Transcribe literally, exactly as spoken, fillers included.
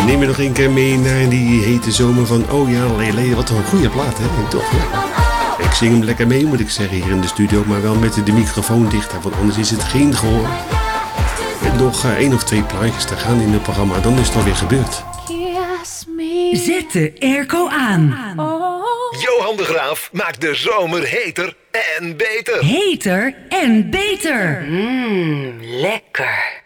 neem je nog een keer mee naar die hete zomer van Oh ja, Lele. Wat een goede plaat, hè? En toch, ja. Ik zing hem lekker mee, moet ik zeggen, hier in de studio. Maar wel met de microfoon dicht, want anders is het geen gehoor. Met nog uh, één of twee plaatjes te gaan in het programma, dan is het alweer gebeurd. Zet de airco aan. Johan de Graaf maakt de zomer heter en beter. Heter en beter. Mmm, lekker.